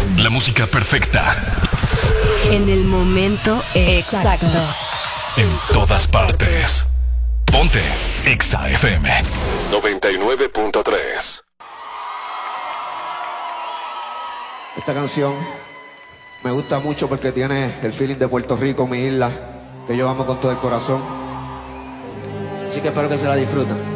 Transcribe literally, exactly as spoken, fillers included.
La música perfecta. En el momento exacto. En todas partes. Ponte Exa F M noventa y nueve punto tres. Esta canción me gusta mucho porque tiene el feeling de Puerto Rico, mi isla, que yo amo con todo el corazón. Así que espero que se la disfruten.